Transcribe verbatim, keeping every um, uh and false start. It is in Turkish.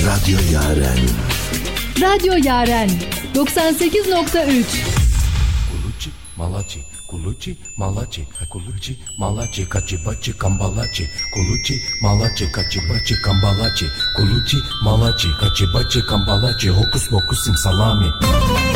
Radyo Yaren. Radyo Yaren doksan sekiz nokta üç. Kuluçi, malaçi, kuluçi, malaçi, kuluçi, malaçi, kaçıbaçı, kambalaçi, kuluçi, malaçi, kaçıbaçı, kambalaçi, kuluçi, malaçi, kaçıbaçı, kambalaçi, hokus pokus simsalami.